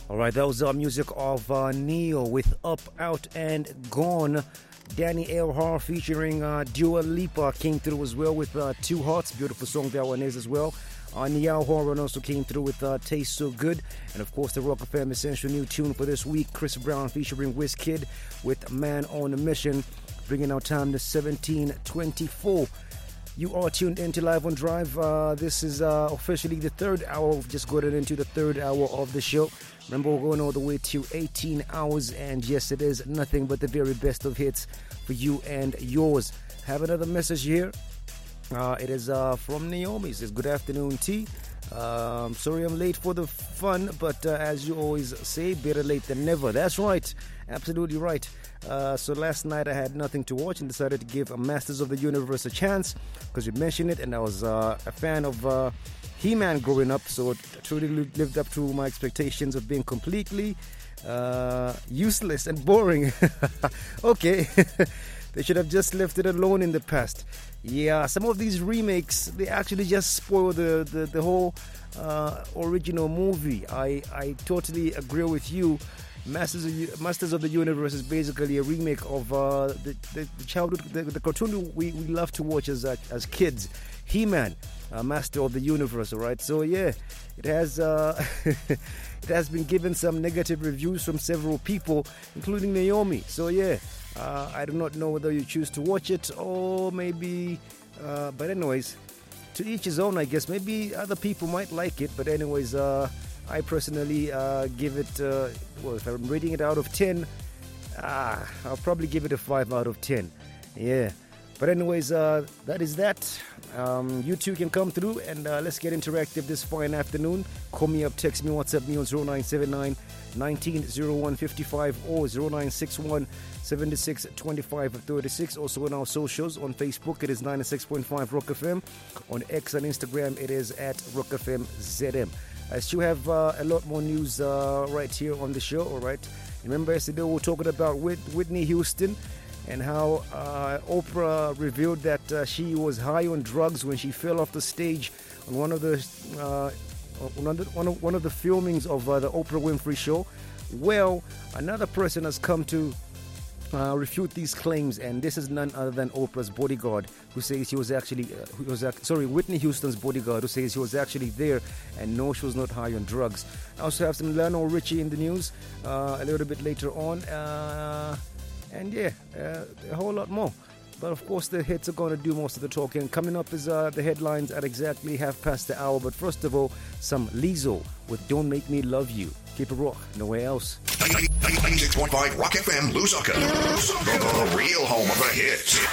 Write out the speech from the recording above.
All right, that was music of Neo with Up, Out, and Gone. Danny Elhar featuring Dua Lipa came through as well with Two Hearts. Beautiful song that one is as well. Niall Horan also came through with Taste So Good. And of course, the Rock FM Essential new tune for this week, Chris Brown featuring Wizkid with Man on a Mission, bringing our time to 17:24. You are tuned into Live on Drive. This is officially the third hour. We've just gotten into the third hour of the show. Remember, we're going all the way to 18 hours, and yes, it is nothing but the very best of hits for you and yours. Have another message here. It is from Naomi. It says, good afternoon, T. Sorry I'm late for the fun, but as you always say, better late than never. That's right. Absolutely right. So last night I had nothing to watch and decided to give Masters of the Universe a chance because you mentioned it, and I was a fan of He-Man growing up, so it truly lived up to my expectations of being completely useless and boring. Okay. They should have just left it alone in the past. Yeah, some of these remakes, they actually just spoil the whole original movie. I totally agree with you. Masters of the Universe is basically a remake of the childhood, the cartoon we love to watch as kids. He-Man, Master of the Universe, all right? So yeah, it has it has been given some negative reviews from several people, including Naomi. So yeah, I do not know whether you choose to watch it or maybe, but anyways, to each his own, I guess. Maybe other people might like it, but anyways, I personally give it, well, if I'm rating it out of 10, I'll probably give it a 5 out of 10. Yeah. But anyways, that is that. You too can come through and let's get interactive this fine afternoon. Call me up, text me, WhatsApp me on 0979 190155 or 0961 762536. Also on our socials, on Facebook it is 96.5 Rock FM. On X and Instagram it is at Rock FM ZM. I still have a lot more news right here on the show, all right? Remember yesterday we were talking about Whitney Houston and how Oprah revealed that she was high on drugs when she fell off the stage on one of the filmings of the Oprah Winfrey Show. Well, another person has come to refute these claims, and this is none other than Oprah's bodyguard, who says he was actually, Whitney Houston's bodyguard, who says he was actually there and no, she was not high on drugs. I also have some Lionel Richie in the news a little bit later on. And yeah, a whole lot more. But of course, the hits are going to do most of the talking. Coming up is the headlines at exactly 1:30. But first of all, some Lizzo with Don't Make Me Love You. Keep it rock, nowhere else. 96.5 Rock FM, Lusaka. The real home of the hits.